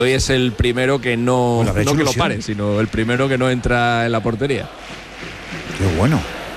Hoy es el primero que no que lo pare, sino el primero que no entra en la portería. Qué bueno.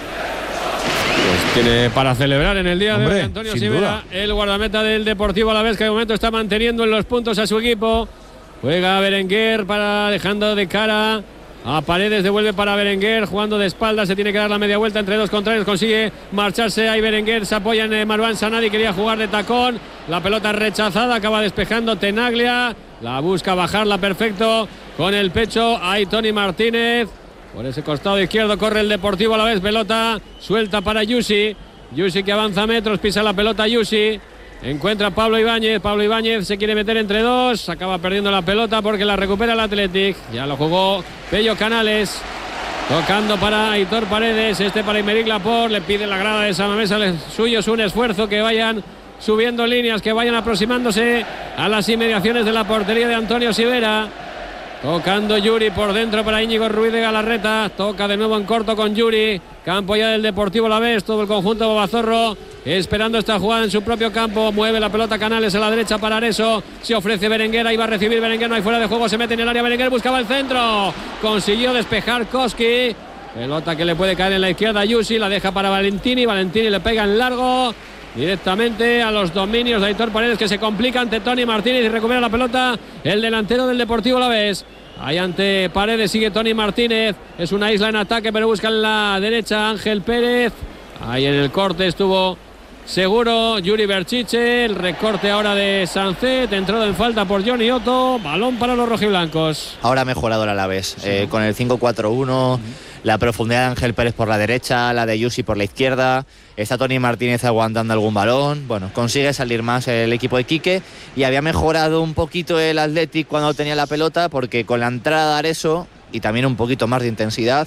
Pues tiene para celebrar en el día de hoy Antonio Sivera, el guardameta del Deportivo Alavés, que de momento está manteniendo en los puntos a su equipo. Juega Berenguer dejando de cara a Paredes, devuelve para Berenguer, jugando de espaldas, se tiene que dar la media vuelta entre dos contrarios, consigue marcharse ahí Berenguer, se apoya en Marwan Sanadi, quería jugar de tacón, la pelota rechazada, acaba despejando Tenaglia, la busca bajarla perfecto con el pecho, ahí Tony Martínez, por ese costado izquierdo corre el Deportivo Alavés, pelota suelta para Yusi que avanza metros, pisa la pelota Yusi. Encuentra a Pablo Ibáñez se quiere meter entre dos, acaba perdiendo la pelota porque la recupera el Athletic. Ya lo jugó Pello Canales, tocando para Aitor Paredes, para Aymeric Laporte, le pide la grada de Samamés a los suyos un esfuerzo, que vayan subiendo líneas, que vayan aproximándose a las inmediaciones de la portería de Antonio Sivera. Tocando Yuri por dentro para Íñigo Ruiz de Galarreta. Toca de nuevo en corto con Yuri. Campo ya del Deportivo Alavés. Todo el conjunto Bobazorro esperando esta jugada en su propio campo. Mueve la pelota Canales a la derecha para Areso. Se ofrece Berenguer. Ahí va a recibir Berenguer. No hay fuera de juego. Se mete en el área Berenguer. Buscaba el centro. Consiguió despejar Koski. Pelota que le puede caer en la izquierda Yusi. La deja para Valentini. Valentini le pega en largo. Directamente a los dominios de Aitor Paredes, que se complica ante Tony Martínez y recupera la pelota el delantero del Deportivo Alavés. Ahí ante Paredes sigue Tony Martínez, es una isla en ataque pero busca en la derecha Ángel Pérez. Ahí en el corte estuvo seguro Yuri Berchiche, el recorte ahora de Sancet, entró en falta por Johnny Otto, balón para los rojiblancos. Ahora ha mejorado el Alavés, con el 5-4-1, la profundidad de Ángel Pérez por la derecha, la de Yusi por la izquierda, está Tony Martínez aguantando algún balón, bueno, consigue salir más el equipo de Quique, y había mejorado un poquito el Athletic cuando tenía la pelota, porque con la entrada de Areso y también un poquito más de intensidad,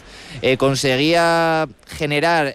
conseguía generar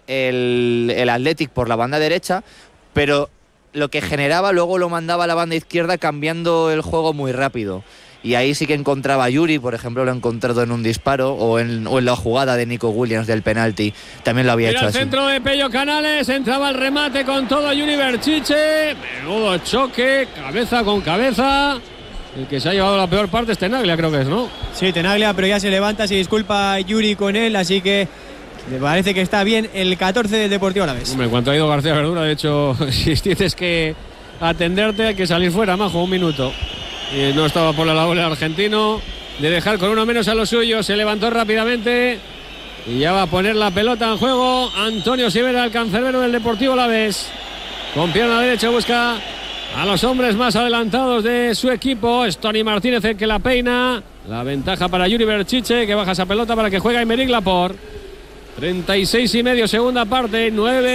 el Athletic por la banda derecha, pero lo que generaba luego lo mandaba a la banda izquierda cambiando el juego muy rápido. Y ahí sí que encontraba a Yuri, por ejemplo, lo ha encontrado en un disparo o en la jugada de Nico Williams del penalti, también lo había hecho así. El centro de Pello Canales, entraba el remate con todo Yuri Berchiche, menudo choque, cabeza con cabeza. El que se ha llevado la peor parte es Tenaglia, creo que es, ¿no? Sí, Tenaglia, pero ya se levanta, se disculpa Yuri con él, así que me parece que está bien el 14 del Deportivo Alavés. Hombre, en cuanto ha ido García Verdura, de hecho, si tienes que atenderte hay que salir fuera, majo, un minuto. Y no estaba por la labor el argentino de dejar con uno menos a los suyos, se levantó rápidamente y ya va a poner la pelota en juego Antonio Sivera, el cancerbero del Deportivo Alavés. Con pierna derecha busca a los hombres más adelantados de su equipo. Es Tony Martínez el que la peina. La ventaja para Yuri Berchiche, que baja esa pelota para que juegue Aymeric Laporte. 36,5 segunda parte,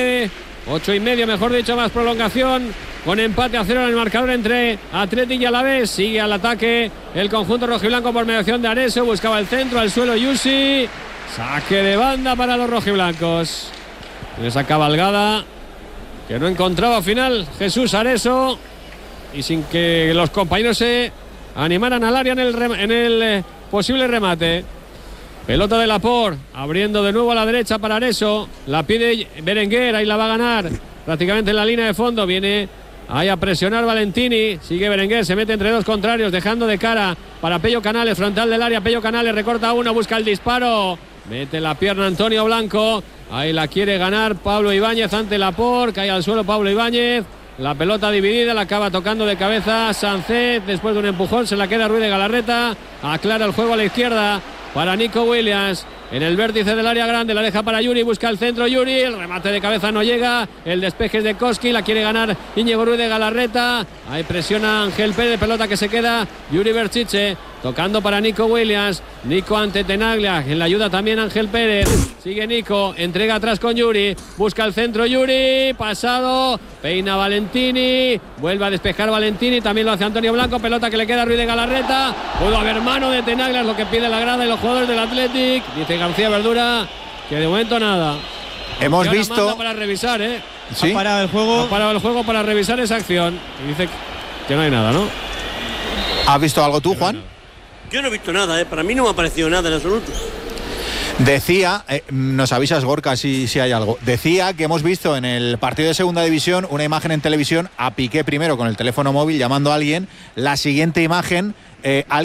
8,5 mejor dicho, más prolongación, con empate a 0 en el marcador entre Athletic y Alavés. Sigue al ataque el conjunto rojiblanco por mediación de Areso, buscaba el centro, al suelo Yusi, saque de banda para los rojiblancos. En esa cabalgada que no encontraba final Jesús Areso, y sin que los compañeros se animaran al área en el posible remate. Pelota de Laporte, abriendo de nuevo a la derecha para Areso, la pide Berenguer, ahí la va a ganar prácticamente en la línea de fondo, viene ahí a presionar Valentini, sigue Berenguer, se mete entre dos contrarios, dejando de cara para Pello Canales, frontal del área, Pello Canales recorta uno, busca el disparo, mete la pierna Antonio Blanco, ahí la quiere ganar Pablo Ibáñez ante Laporte, cae al suelo Pablo Ibáñez, la pelota dividida, la acaba tocando de cabeza Sancet, después de un empujón se la queda Ruiz de Galarreta, aclara el juego a la izquierda para Nico Williams, en el vértice del área grande, la deja para Yuri, busca el centro Yuri, el remate de cabeza no llega, el despeje es de Koski, la quiere ganar Íñigo Ruiz de Galarreta, ahí presiona Ángel Pérez, pelota que se queda Yuri Berchiche, tocando para Nico Williams, Nico ante Tenaglia, en la ayuda también Ángel Pérez, sigue Nico, entrega atrás con Yuri, busca el centro Yuri, pasado, peina Valentini, vuelve a despejar Valentini, también lo hace Antonio Blanco, pelota que le queda a Ruiz de Galarreta, pudo haber mano de Tenaglia, es lo que pide la grada y los jugadores del Athletic, dice García Verdura que de momento nada. Hemos visto para revisar, ¿sí? Ha parado el juego. Ha parado el juego para revisar esa acción. Y dice que no hay nada, ¿no? ¿Has visto algo tú, Juan? Yo no he visto nada, para mí no me ha parecido nada en absoluto. Decía, nos avisas Gorka si hay algo, decía que hemos visto en el partido de segunda división una imagen en televisión a Piqué primero con el teléfono móvil llamando a alguien, la siguiente imagen, alguien